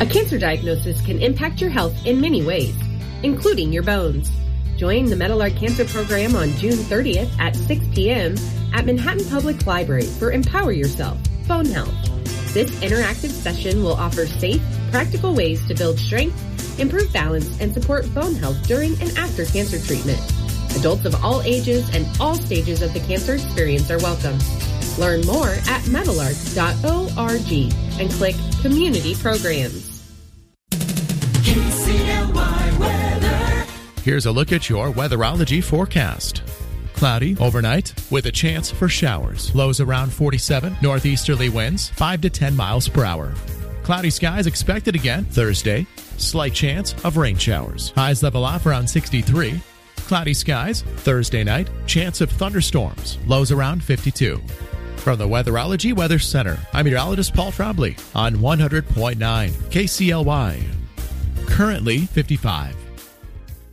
A cancer diagnosis can impact your health in many ways, including your bones. Join the Meadowlark Cancer Program on June 30th at 6 p.m. at Manhattan Public Library for Empower Yourself, Bone Health. This interactive session will offer safe, practical ways to build strength, improve balance, and support bone health during and after cancer treatment. Adults of all ages and all stages of the cancer experience are welcome. Learn more at meadowlark.org and click Community Programs. KCLY weather. Here's a look at your weatherology forecast. Cloudy overnight with a chance for showers. Lows around 47, northeasterly winds 5 to 10 miles per hour. Cloudy skies expected again Thursday. Slight chance of rain showers. Highs level off around 63. Cloudy skies Thursday night. Chance of thunderstorms. Lows around 52. From the Weatherology Weather Center, I'm meteorologist Paul Trombley on 100.9 KCLY. Currently 55.